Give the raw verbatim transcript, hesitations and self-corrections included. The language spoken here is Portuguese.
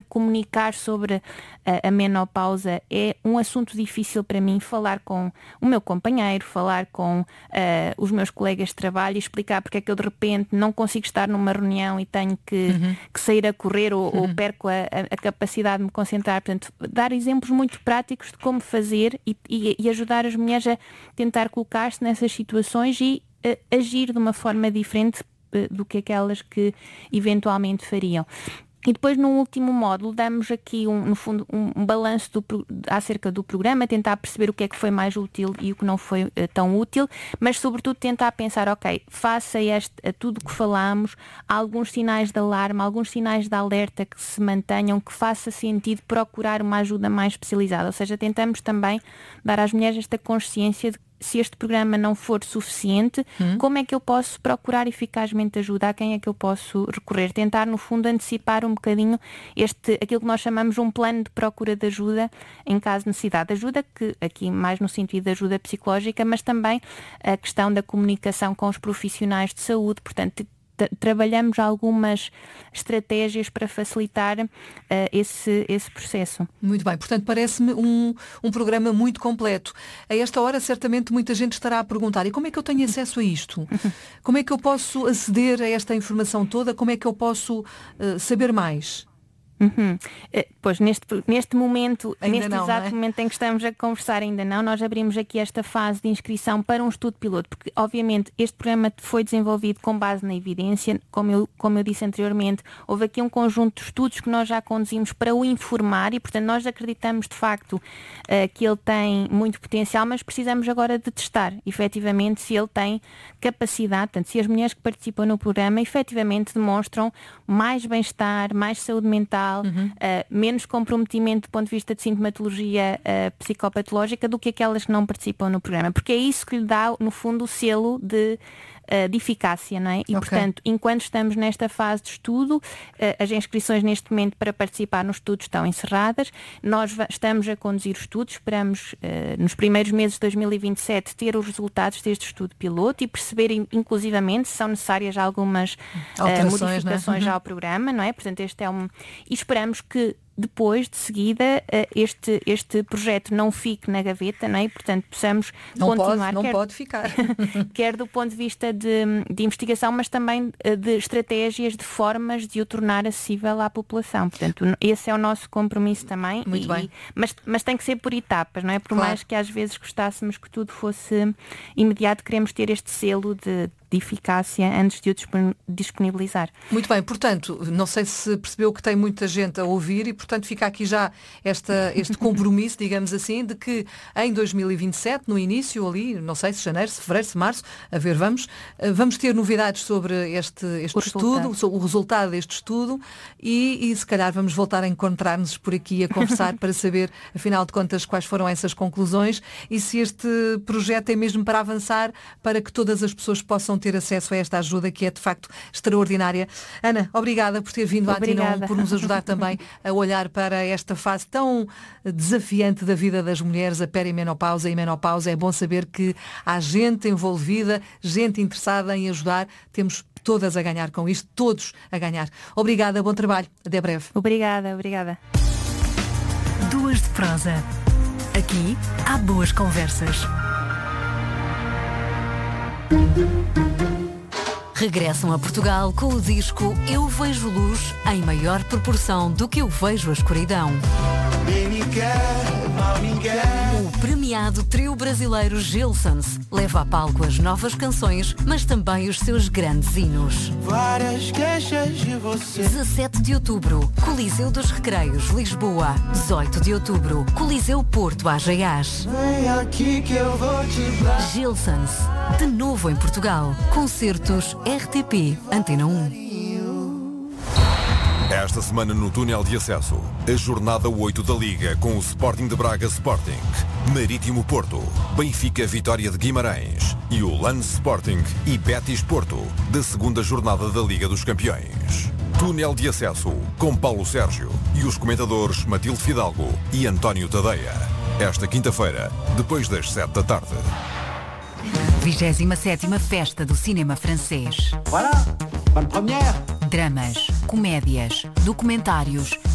comunicar sobre a, a menopausa é um assunto difícil para mim. Falar com o meu companheiro, falar com uh, os meus colegas de trabalho e explicar porque é que eu de repente não consigo estar numa reunião e tenho que, uhum. que sair a correr ou, uhum. ou perco a, a capacidade de me concentrar. Portanto, dar exemplos muito práticos de como fazer e, e, e ajudar as mulheres a tentar colocar-se nessas situações e uh, agir de uma forma diferente uh, do que aquelas que eventualmente fariam. E depois, num último módulo, damos aqui, um, no fundo, um, um balanço do, acerca do programa, tentar perceber o que é que foi mais útil e o que não foi uh, tão útil, mas, sobretudo, tentar pensar, ok, face a, este, a tudo que falámos, há alguns sinais de alarme, alguns sinais de alerta que se mantenham, que faça sentido procurar uma ajuda mais especializada. Ou seja, tentamos também dar às mulheres esta consciência de se este programa não for suficiente, hum. como é que eu posso procurar eficazmente ajuda? A quem é que eu posso recorrer? Tentar, no fundo, antecipar um bocadinho este, aquilo que nós chamamos um plano de procura de ajuda em caso de necessidade de ajuda, que aqui mais no sentido de ajuda psicológica, mas também a questão da comunicação com os profissionais de saúde. Portanto, trabalhamos algumas estratégias para facilitar uh, esse, esse processo. Muito bem, portanto parece-me um, um programa muito completo. A esta hora certamente muita gente estará a perguntar, e como é que eu tenho acesso a isto? Como é que eu posso aceder a esta informação toda? Como é que eu posso uh, saber mais? Uhum. Uh, pois neste, neste momento, ainda neste não, exato não é? momento em que estamos a conversar, ainda não, nós abrimos aqui esta fase de inscrição para um estudo piloto, porque obviamente este programa foi desenvolvido com base na evidência, como eu, como eu disse anteriormente, houve aqui um conjunto de estudos que nós já conduzimos para o informar e, portanto, nós acreditamos de facto uh, que ele tem muito potencial, mas precisamos agora de testar, efetivamente, se ele tem capacidade, portanto, se as mulheres que participam no programa efetivamente demonstram mais bem-estar, mais saúde mental, Uhum. Uh, menos comprometimento do ponto de vista de sintomatologia uh, psicopatológica do que aquelas que não participam no programa, porque é isso que lhe dá, no fundo, o selo de, uh, de eficácia, não é? E, okay. portanto, enquanto estamos nesta fase de estudo, uh, as inscrições neste momento para participar no estudo estão encerradas, nós estamos a conduzir o estudo, esperamos uh, nos primeiros meses de dois mil e vinte e sete ter os resultados deste estudo piloto e perceber, inclusivamente, se são necessárias algumas uh, modificações não é? ao programa, não é? Portanto, este é um... E esperamos que depois, de seguida, este, este projeto não fique na gaveta, não é? E, portanto, possamos não continuar. Pode, não quer, pode ficar. Quer do ponto de vista de, de investigação, mas também de estratégias, de formas de o tornar acessível à população. Portanto, esse é o nosso compromisso também. Muito e, bem. Mas, mas tem que ser por etapas, não é? Por claro. mais que às vezes gostássemos que tudo fosse imediato, queremos ter este selo de de eficácia antes de o disponibilizar. Muito bem, portanto, não sei se percebeu que tem muita gente a ouvir e, portanto, fica aqui já esta, este compromisso, digamos assim, de que em dois mil e vinte e sete, no início ali, não sei se janeiro, se fevereiro, se março, a ver, vamos, vamos ter novidades sobre este, este o estudo, resultado. sobre o resultado deste estudo e, e se calhar vamos voltar a encontrar-nos por aqui a conversar para saber, afinal de contas, quais foram essas conclusões e se este projeto é mesmo para avançar, para que todas as pessoas possam ter acesso a esta ajuda que é de facto extraordinária. Ana, obrigada por ter vindo Obrigada. à Antena um, por nos ajudar também a olhar para esta fase tão desafiante da vida das mulheres, a perimenopausa e menopausa. É bom saber que há gente envolvida, gente interessada em ajudar. Temos todas a ganhar com isto, todos a ganhar. Obrigada, bom trabalho. Até breve. Obrigada, obrigada. Duas de prosa. Aqui há boas conversas. Regressam a Portugal com o disco Eu Vejo Luz em maior proporção do que eu vejo a escuridão. O premiado trio brasileiro Gilsons leva a palco as novas canções, mas também os seus grandes hinos. Várias queixas de você. dezassete de outubro, Coliseu dos Recreios, Lisboa. dezoito de outubro, Coliseu Porto, Ageiás. Vem aqui que eu vou te dar. Gilsons, de novo em Portugal. Concertos R T P, Antena um. Esta semana no túnel de acesso, a jornada oito da Liga com o Sporting de Braga Sporting, Marítimo Porto, Benfica Vitória de Guimarães e o Lance Sporting e Betis Porto, da segunda jornada da Liga dos Campeões. Túnel de acesso com Paulo Sérgio e os comentadores Matilde Fidalgo e António Tadeia. Esta quinta-feira, depois das sete da tarde. vigésima sétima Festa do Cinema Francês. Voilà, bonne première. Dramas, comédias, documentários